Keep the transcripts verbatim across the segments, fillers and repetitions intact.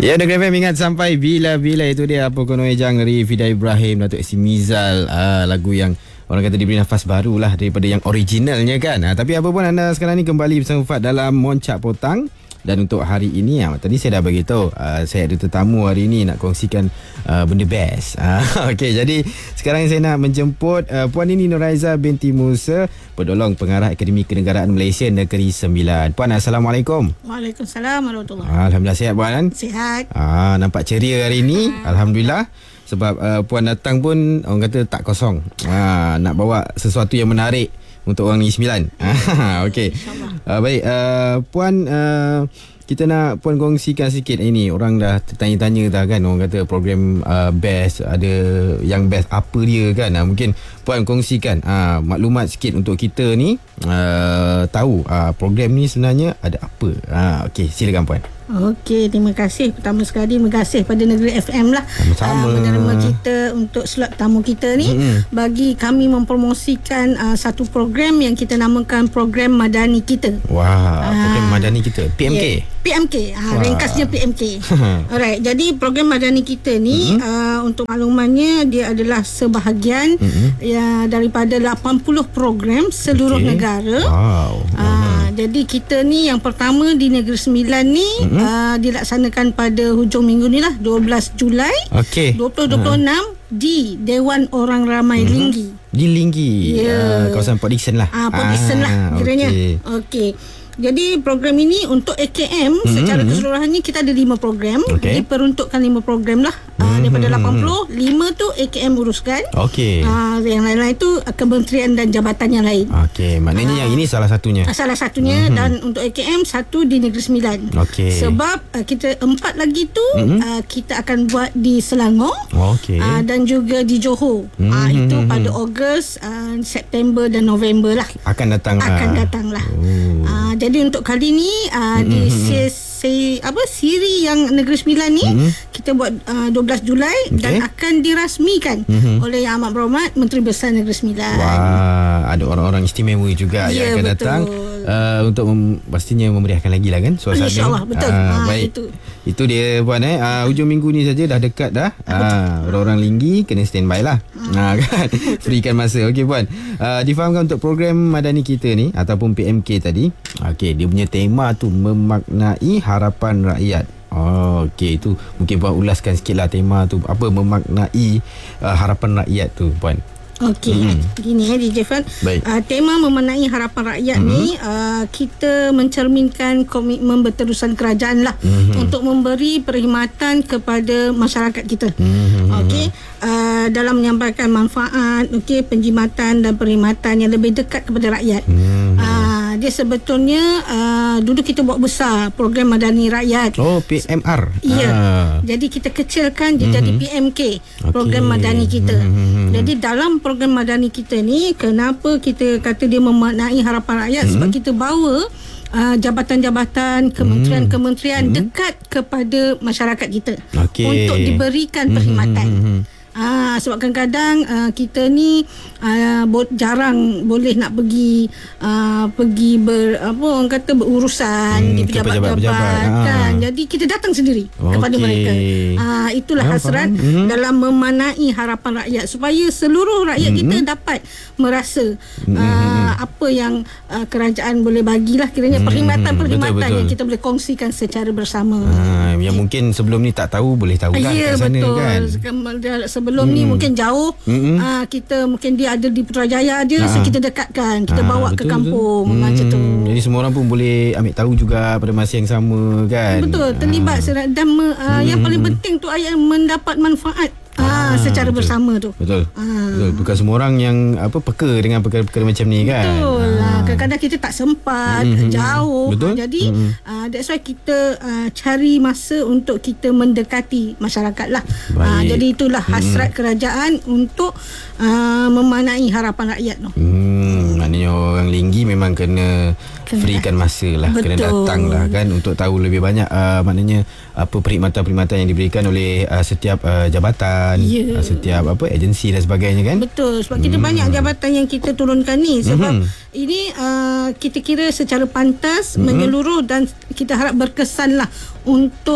Ya, Negeri F M ingat sampai bila-bila. Itu dia Apa Kono Ejang, Rifida Ibrahim, Datuk Isi Mizal. ah, Lagu yang orang kata diberi nafas baru lah daripada yang originalnya kan. ah, Tapi apa pun, anda sekarang ni kembali bersama Fad dalam Moncak Potang. Dan untuk hari ini, ah, tadi saya dah beritahu, ah, saya ada tetamu hari ini nak kongsikan ah, benda best. ah, Okey, jadi sekarang saya nak menjemput ah, Puan Nini Nurhaiza binti Musa, Pendolong Pengarah Akademi Kenegaraan Malaysia Negeri Sembilan. Puan, Assalamualaikum. Waalaikumsalam warahmatullahi. Alhamdulillah, sihat Puan kan? Sihat. Ah, nampak ceria hari ini. Alhamdulillah. Sebab uh, Puan datang pun orang kata tak kosong. Ah, nak bawa sesuatu yang menarik untuk orang Negeri Sembilan. Ah, okey. Uh, baik, uh, Puan, uh, kita nak Puan kongsikan sikit ini. Orang dah tanya-tanya dah kan, orang kata program uh, best, ada yang best apa dia kan. Uh, mungkin Puan kongsikan uh, maklumat sikit untuk kita ni uh, tahu uh, program ni sebenarnya ada apa. Uh, okey, silakan Puan. Okey, terima kasih. Pertama sekali, terima kasih pada Negeri F M lah. Sama-sama. Uh, menerima kita untuk slot tamu kita ni. Mm-hmm. Bagi kami mempromosikan uh, satu program yang kita namakan program Madani Kita. Wah, program uh, Madani Kita. P M K? Yeah. P M K, ha, ringkasnya P M K. Alright, jadi program Madani Kita ni, mm-hmm. uh, untuk maklumannya, dia adalah sebahagian mm-hmm. ya, daripada lapan puluh program seluruh okay. negara. Wow. Uh, mm-hmm. Jadi kita ni yang pertama di Negeri Sembilan ni, mm-hmm. uh, dilaksanakan pada hujung minggu ni lah, dua belas Julai okay. dua ribu dua puluh enam uh-huh. di Dewan Orang Ramai mm-hmm. Linggi. Di Linggi, yeah. uh, kawasan Port Dickson lah. Ah, Port Dickson ah, lah kiranya. Okey. Okay. Jadi program ini untuk A K M mm-hmm. secara keseluruhannya kita ada lima program. Okay. Diperuntukkan lima program lah. Mm-hmm. Uh, daripada lapan puluh, lima tu A K M uruskan. Okey. Uh, yang lain-lain tu uh, kementerian dan jabatan yang lain. Okey, maknanya uh, yang ini salah satunya. Salah satunya mm-hmm. dan untuk A K M satu di Negeri Sembilan. Okey. Sebab uh, kita empat lagi tu mm-hmm. uh, kita akan buat di Selangor. Okey. Uh, dan juga di Johor. Mm-hmm. Uh, itu pada Ogos, uh, September dan November lah. Akan datang lah. Akan datang lah. Oh. Uh, jadi untuk kali ni uh, mm-hmm. di se, apa siri yang Negeri Sembilan ni mm-hmm. kita buat uh, dua belas Julai okay. dan akan dirasmikan mm-hmm. oleh Yang Amat Berhormat Menteri Besar Negeri Sembilan. Wah, ada orang-orang istimewa juga ya, yang akan betul. datang uh, untuk mem- pastinya memeriahkan lagi lah kan suasana. InsyaAllah, betul. Uh, ha, baik. Itu. Itu dia Puan eh. Uh, hujung minggu ni saja dah dekat dah. Uh, orang-orang Linggi kena standby lah. Ha. Uh, kan? Berikan masa. Okey Puan. Uh, difahamkan untuk program Madani Kita ni ataupun P M K tadi. Okey, dia punya tema tu memaknai harapan rakyat. Oh, okey, itu mungkin Puan ulaskan sikitlah tema tu. Apa memaknai uh, harapan rakyat tu Puan? Okey, mm. gini ya D J Fan. Uh, tema memenangi harapan rakyat mm-hmm. ni uh, kita mencerminkan komitmen berterusan kerajaan lah mm-hmm. untuk memberi perkhidmatan kepada masyarakat kita. Mm-hmm. Okey, uh, dalam menyampaikan manfaat, okey, penjimatan dan perkhidmatan yang lebih dekat kepada rakyat. Mm-hmm. Uh, dia sebetulnya uh, dulu kita buat besar program Madani Rakyat. Oh, P M R. Ya. Ah. Jadi kita kecilkan dia mm-hmm. jadi P M K, program okay. Madani Kita. Mm-hmm. Jadi dalam program Madani Kita ni, kenapa kita kata dia memaknai harapan rakyat? Hmm. Sebab kita bawa uh, jabatan-jabatan, kementerian-kementerian hmm. dekat kepada masyarakat kita okay. untuk diberikan perkhidmatan. Hmm. Hmm. Ah, sebab kadang-kadang uh, kita ni uh, bo- jarang boleh nak pergi uh, pergi ber apa orang kata berurusan hmm, di pejabat-pejabat kan. Ah. Jadi kita datang sendiri okay. kepada mereka. Ah, itulah ah, hasrat hmm. dalam memanai harapan rakyat supaya seluruh rakyat hmm. kita dapat merasa hmm. uh, apa yang uh, kerajaan boleh bagilah kiranya hmm. perkhidmatan-perkhidmatan yang kita boleh kongsikan secara bersama. Ah, yang mungkin sebelum ni tak tahu boleh tahu kan ya, kat sana betul. kan. Sebelum hmm. ni mungkin jauh hmm. uh, kita mungkin dia ada di Putrajaya dia, so kita dekatkan, kita ha, bawa betul, ke kampung betul. macam hmm. tu. Jadi semua orang pun boleh ambil tahu juga pada masa yang sama kan. Betul, terlibat ha. dan uh, hmm. yang paling penting tu ayat mendapat manfaat Ah, secara betul. bersama tu. Betul. Ah. Betul. Bukan semua orang yang apa peka dengan perkara-perkara macam ni kan. Betul. Ah. Kadang-kadang kita tak sempat, mm-hmm. jauh. Betul. Jadi mm-hmm. uh, that's why kita uh, cari masa untuk kita mendekati masyarakat lah. Ah, jadi itulah hasrat mm-hmm. kerajaan untuk uh, memanai harapan rakyat tu. Hmm, maknanya orang Linggi memang kena berikan masa lah, kena datang lah kan untuk tahu lebih banyak uh, maknanya apa perkhidmatan-perkhidmatan yang diberikan oleh uh, setiap uh, jabatan, yeah. uh, setiap apa agensi dan sebagainya kan. Betul, sebab kita hmm. banyak jabatan yang kita turunkan ni sebab hmm. ini uh, kita kira secara pantas hmm. menyeluruh dan kita harap berkesan lah untuk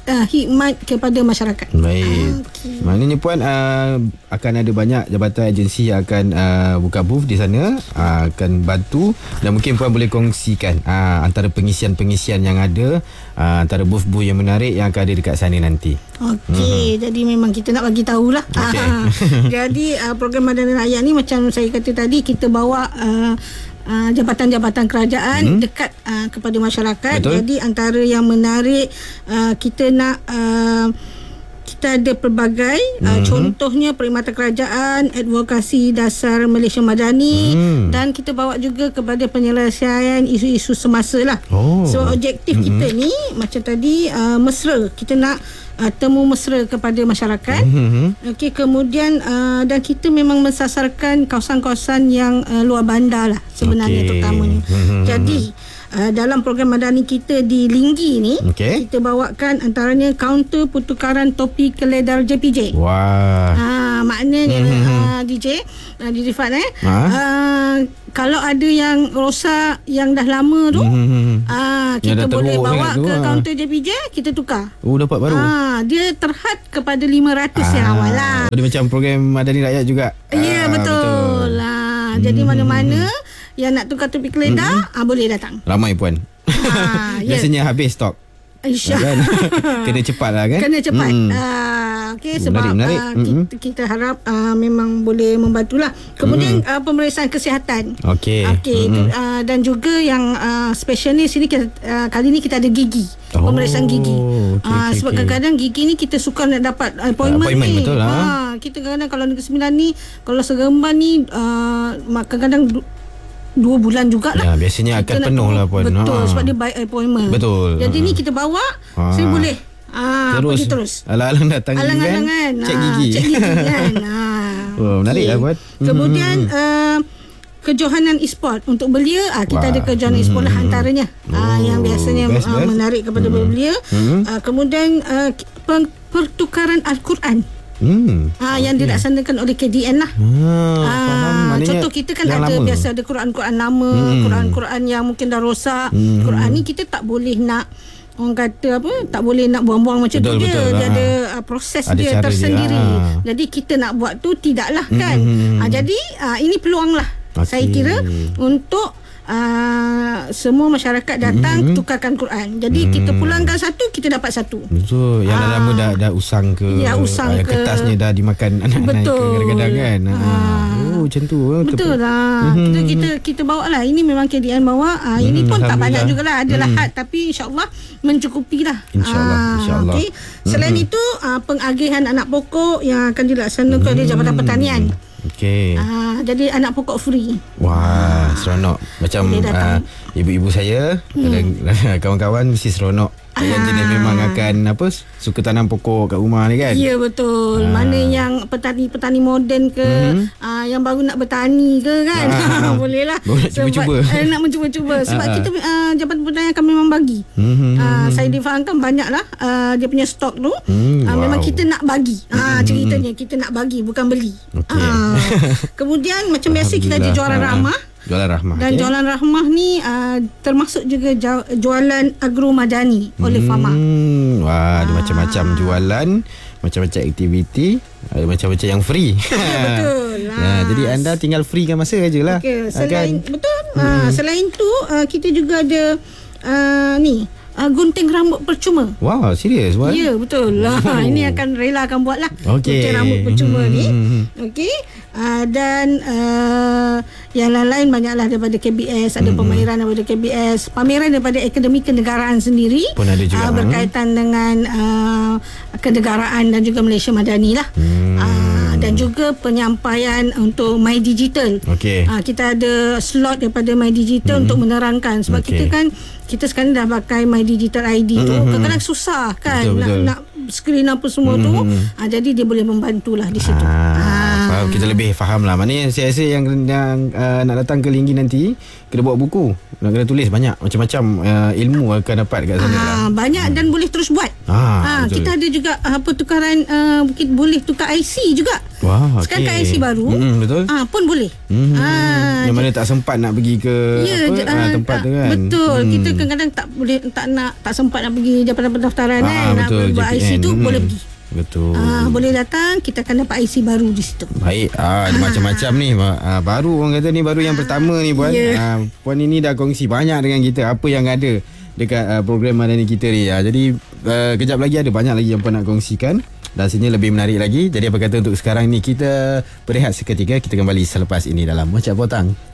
uh, khidmat kepada masyarakat. Baik. Ah, okay. Maknanya puan uh, akan ada banyak jabatan agensi yang akan uh, buka booth di sana, uh, akan bantu, dan mungkin puan boleh kongsikan uh, antara pengisian-pengisian yang ada, uh, antara booth-booth yang menarik yang akan ada dekat sana nanti. Okey, mm-hmm. jadi memang kita nak bagi tahulah. Okay. Jadi uh, program Madani Rakyat ni macam saya kata tadi, kita bawa uh, Uh, jabatan-jabatan kerajaan hmm. dekat uh, kepada masyarakat. Betul. Jadi antara yang menarik, uh, kita nak uh, kita ada pelbagai hmm. uh, contohnya perkhidmatan kerajaan, advokasi dasar Malaysia Madani, hmm. dan kita bawa juga kepada penyelesaian isu-isu semasa lah. Oh. So objektif hmm. kita ni macam tadi, uh, mesra, kita nak Uh, temu mesra kepada masyarakat. Mm-hmm. Okey, kemudian uh, dan kita memang mensasarkan kawasan-kawasan yang uh, luar bandar lah sebenarnya, okay. terutamanya. Mm-hmm. Jadi uh, dalam program Madani kita di Linggi ni, okay. kita bawakan antaranya kaunter pertukaran topi keledar J P J. Wah. Ha, maknanya mm-hmm. uh, D J uh, D J Fad eh ha? uh, kalau ada yang rosak yang dah lama tu, mm-hmm. uh, kita boleh bawa ke kaunter J P J, kita tukar. Oh, dapat baru. Uh, dia terhad kepada lima ratus ah. yang awal lah. Jadi macam program Madani Rakyat juga. Ya, yeah, ah, betul. betul lah. Jadi hmm. mana-mana yang nak tukar topi keledar, hmm. ah, boleh datang. Ramai puan. Ah, biasanya yeah. habis stok. InsyaAllah. Kena cepat lah kan? Kena cepat. Hmm. Uh, okay, sebab menarik, menarik. Uh, mm-hmm. kita, kita harap uh, memang boleh membantulah. Kemudian mm-hmm. uh, pemeriksaan kesihatan. Okey. Okay, mm-hmm. uh, dan juga yang uh, special ni sini kita, uh, kali ni kita ada gigi. Oh, pemeriksaan gigi. Okay, uh, okay, sebab okay. kadang-kadang gigi ni kita suka nak dapat appointment, appointment ni. Betul lah. Uh, kita kadang-kadang kalau Negeri Sembilan ni, kalau Seremban ni, uh, kadang-kadang dua bulan jugalah. Ya, biasanya kita akan penuh lah puan. Betul, ha. sebab dia by appointment. Betul. Jadi ha. ni kita bawa, ha. saya boleh ah, terus, pergi terus. Alang-alang datang Alang-alang kan, cek gigi. Cek gigi kan. ha. Oh, menarik okay. lah puan. Kemudian hmm. uh, kejohanan e-sport untuk belia, ah, kita Wah. ada kejohanan hmm. e-sport lah antaranya. Oh, ah, yang biasanya best, uh, best. menarik kepada hmm. belia. Hmm. Uh, kemudian uh, pertukaran Al-Quran. Hmm. Ah, yang okay. dilaksanakan oleh K D N lah. Ah, ah, contoh kita kan ada lama. biasa ada Quran-Quran lama, hmm. Quran-Quran yang mungkin dah rosak. Hmm. Quran ni kita tak boleh nak, orang kata apa, tak boleh nak buang-buang macam betul, tu je. Betul, dia ha. ada uh, proses ada dia tersendiri. Dia. Ha. Jadi kita nak buat tu tidaklah kan. Hmm. Ah, jadi ah, ini peluang lah. Okay. Saya kira untuk Uh, semua masyarakat datang, mm-hmm. tukarkan Quran. Jadi mm. kita pulangkan satu, kita dapat satu. Betul. Yang uh, lama dah dah usang ke, ya, usang uh, ke kertasnya dah dimakan anak-anak ke kadang-kadang kan. Uh. Oh, macam tu. Betul lah. Mm-hmm. Kita, kita kita bawa lah. Ini memang K D N bawa. Uh, mm, ini pun tak banyak jugalah. Ada lahat, mm. tapi insyaAllah mencukupi lah. InsyaAllah. Uh, InsyaAllah. Okay. Selain mm-hmm. itu, uh, pengagihan anak pokok yang akan dilaksanakan mm-hmm. oleh Jabatan Pertanian. Okey. Ah, jadi anak pokok free. Wah, seronok. Macam uh, ibu-ibu saya, hmm. kawan-kawan mesti seronok. Yang ah. jenis memang akan apa suka tanam pokok kat rumah ni kan. Ya, betul. Ah. Mana yang petani-petani moden ke, mm-hmm. ah, yang baru nak bertani ke kan. Ah. Boleh lah. Nak cuba-cuba. Eh, nak mencuba-cuba. Sebab ah. kita uh, Jabatan Pertanian akan memang bagi. Mm-hmm. Ah, saya difahamkan banyak lah uh, dia punya stok tu. Mm, ah, wow. Memang kita nak bagi. Ah, ceritanya kita nak bagi, bukan beli. Okay. Ah. Kemudian macam biasa kita ada jualan rahmah. Jualan rahmah. Dan okay. jualan rahmah ni uh, termasuk juga jualan agro madani oleh hmm. Fama. Wah, ada ah. macam-macam jualan, macam-macam aktiviti, ada macam-macam yang free. Betul lah. Ya, jadi anda tinggal freekan masa ajalah. Okay. Selain kan? betul. Hmm. Uh, selain tu uh, kita juga ada uh, ni Uh, gunting rambut percuma. Wow, serius? Ya, yeah, betul lah. Oh. Ini akan rela akan buat lah. Okay. Gunting rambut percuma hmm. ni. Okey. Uh, dan uh, yang lain-lain banyaklah daripada K B S. Ada hmm. pameran daripada K B S. Pameran daripada Akademi Kenegaraan sendiri. Pun ada juga. Uh, berkaitan hmm. dengan uh, kenegaraan dan juga Malaysia Madani lah. Hmm. Uh, dan juga penyampaian untuk My Digital. Okay. Uh, kita ada slot daripada My Digital hmm. untuk menerangkan. Sebab okay. kita kan kita sekarang dah pakai My Digital I D tu, mm-hmm. kadang-kadang susah kan betul, nak, betul. nak screen apa semua mm-hmm. tu. Ha, jadi dia boleh membantulah di situ. Ah. Ha. uh, kita lebih faham lah. Maknanya saya rasa yang, yang uh, nak datang ke Linggin nanti kena bawa buku, nak kena tulis banyak macam-macam uh, ilmu akan dapat kat sana Ah, lah. banyak dan boleh terus buat. Ah, Ah, kita ada juga uh, pertukaran uh, kita boleh tukar I C juga. Wah, Sekarang okey. I C baru. Mm, betul. Ah, pun boleh. Hmm, Ah, yang mana tak sempat nak pergi ke Ya, apa, je- ah, ah, tempat tak- tu kan. Betul. Hmm. Kita kadang-kadang tak boleh tak nak tak sempat nak pergi jabatan pendaftaran Ah, kan. Nak betul, buat I C J P N. tu Hmm. boleh pergi. Betul. Ah, boleh datang, kita akan dapat I C baru di situ. Baik, ah, ada macam-macam ni. Ah, baru orang kata ni baru yang pertama ni puan. Ya. Ah, puan ini dah kongsi banyak dengan kita apa yang ada dekat uh, program Madani kita ni. Ah, jadi uh, kejap lagi ada banyak lagi yang puan nak kongsikan dan sini lebih menarik lagi. Jadi apa kata untuk sekarang ni kita berehat seketika, kita kembali selepas ini dalam Mocak Potang.